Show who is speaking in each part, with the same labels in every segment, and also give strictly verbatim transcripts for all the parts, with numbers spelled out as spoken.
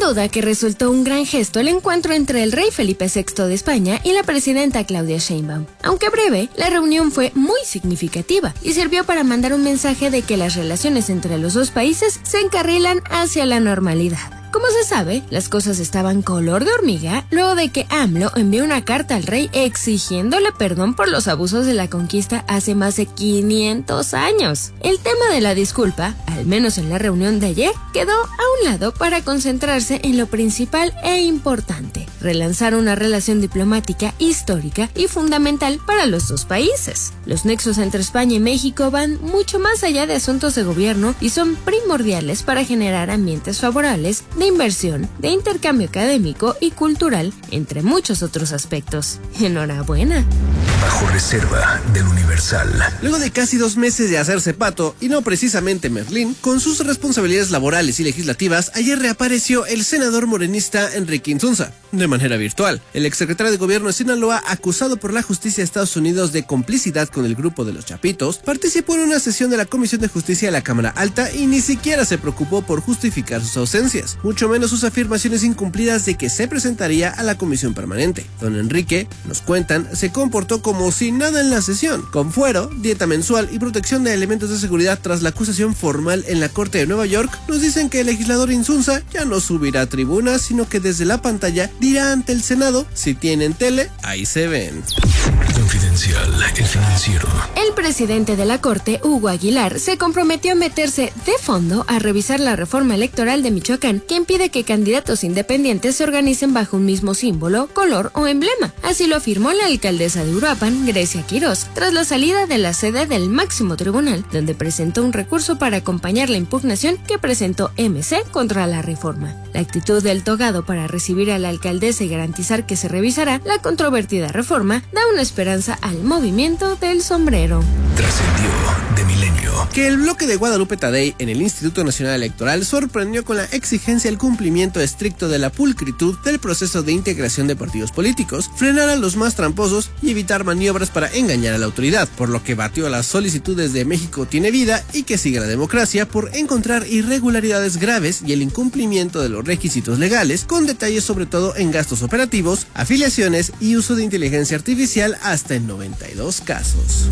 Speaker 1: duda que resultó un gran gesto el encuentro entre el rey Felipe sexto de España y la presidenta Claudia Sheinbaum. Aunque breve, la reunión fue muy significativa y sirvió para mandar un mensaje de que las relaciones entre los dos países se encarrilan hacia la normalidad. Como se sabe, las cosas estaban color de hormiga luego de que AMLO envió una carta al rey exigiéndole perdón por los abusos de la conquista hace más de quinientos años. El tema de la disculpa, al menos en la reunión de ayer, quedó a un lado para concentrarse en lo principal e importante: relanzar una relación diplomática histórica y fundamental para los dos países. Los nexos entre España y México van mucho más allá de asuntos de gobierno y son primordiales para generar ambientes favorables de inversión, de intercambio académico y cultural, entre muchos otros aspectos. Enhorabuena.
Speaker 2: Bajo reserva del Universal.
Speaker 3: Luego de casi dos meses de hacerse pato, y no precisamente Merlín, con sus responsabilidades laborales y legislativas, ayer reapareció el senador morenista Enrique Insunza, de manera virtual. El exsecretario de Gobierno de Sinaloa, acusado por la justicia de Estados Unidos de complicidad con el grupo de los Chapitos, participó en una sesión de la Comisión de Justicia de la Cámara Alta y ni siquiera se preocupó por justificar sus ausencias, mucho menos sus afirmaciones incumplidas de que se presentaría a la Comisión Permanente. Don Enrique, nos cuentan, se comportó como si nada en la sesión, con fuero, dieta mensual y protección de elementos de seguridad tras la acusación formal en la Corte de Nueva York. Nos dicen que el legislador Insunza ya no subirá a tribuna, sino que desde la pantalla dirá ante el Senado: si tienen tele, ahí se ven.
Speaker 2: Confidencial, el financiero.
Speaker 1: El presidente de la Corte, Hugo Aguilar, se comprometió a meterse de fondo a revisar la reforma electoral de Michoacán que impide que candidatos independientes se organicen bajo un mismo símbolo, color o emblema. Así lo afirmó la alcaldesa de Uruapan, Grecia Quirós, tras la salida de la sede del máximo tribunal, donde presentó un recurso para acompañar la impugnación que presentó M C contra la reforma. La actitud del togado para recibir a la alcaldesa y garantizar que se revisará la controvertida reforma da una esperanza al movimiento del sombrero.
Speaker 2: Trascendió de milenio.
Speaker 3: Que el bloque de Guadalupe Tadei en el Instituto Nacional Electoral sorprendió con la exigencia al cumplimiento estricto de la pulcritud del proceso de integración de partidos políticos, frenar a los más tramposos y evitar maniobras para engañar a la autoridad, por lo que batió las solicitudes de México Tiene Vida y Que Siga la Democracia por encontrar irregularidades graves y el incumplimiento de los requisitos legales, con detalles sobre todo en gastos operativos, afiliaciones y uso de inteligencia artificial hasta en noventa y dos casos.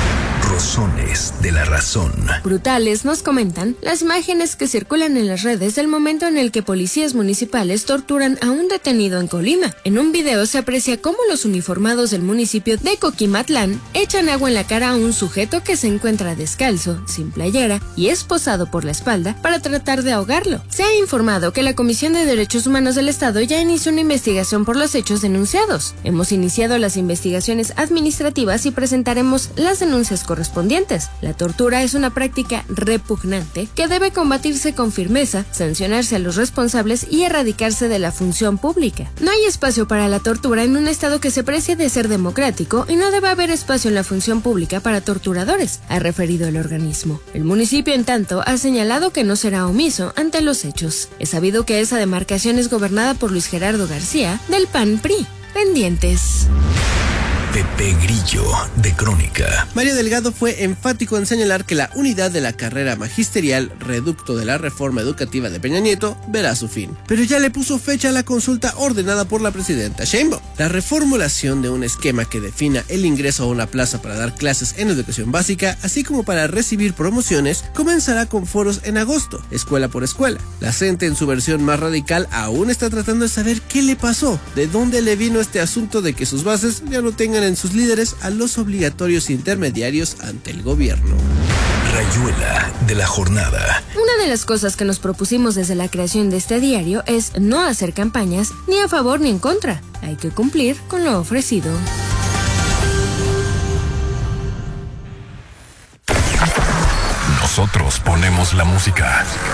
Speaker 2: Rozones de la razón.
Speaker 1: Brutales, nos comentan, las imágenes que circulan en las redes del momento en el que policías municipales torturan a un detenido en Colima. En un video se aprecia cómo los uniformados del municipio de Coquimatlán echan agua en la cara a un sujeto que se encuentra descalzo, sin playera y esposado por la espalda para tratar de ahogarlo. Se ha informado que la Comisión de Derechos Humanos del Estado ya inició una investigación por los hechos denunciados. Hemos iniciado las investigaciones administrativas y presentaremos las denuncias correspondientes. La tortura es una práctica repugnante que debe combatirse con firmeza, sancionarse a los responsables y erradicarse de la función pública. No hay espacio para la tortura en un estado que se precie de ser democrático y no debe haber espacio en la función pública para torturadores, ha referido el organismo. El municipio, en tanto, ha señalado que no será omiso ante los hechos. Es sabido que esa demarcación es gobernada por Luis Gerardo García, del P A N P R I. Pendientes.
Speaker 2: Pepe Grillo, de Crónica.
Speaker 3: Mario Delgado fue enfático en señalar que la unidad de la carrera magisterial, reducto de la reforma educativa de Peña Nieto, verá su fin. Pero ya le puso fecha a la consulta ordenada por la presidenta Sheinbaum. La reformulación de un esquema que defina el ingreso a una plaza para dar clases en educación básica, así como para recibir promociones, comenzará con foros en agosto, escuela por escuela. La CENTE, en su versión más radical, aún está tratando de saber qué le pasó, de dónde le vino este asunto de que sus bases ya no tengan en sus líderes a los obligatorios intermediarios ante el gobierno.
Speaker 2: Rayuela de la jornada.
Speaker 1: Una de las cosas que nos propusimos desde la creación de este diario es no hacer campañas ni a favor ni en contra. Hay que cumplir con lo ofrecido.
Speaker 2: Nosotros ponemos la música.